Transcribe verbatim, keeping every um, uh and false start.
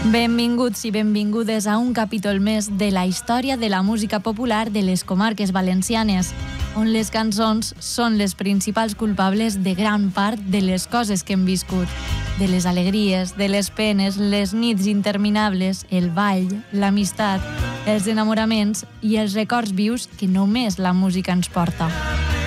Benvinguts i benvingudes a un capítol més de la història de la música popular de les comarques valencianes, on les cançons són les principals culpables de gran part de les coses que hem viscut, de les alegries, de les penes, les nits interminables, el ball, l'amistat, els enamoraments i els records vius que només la música ens porta.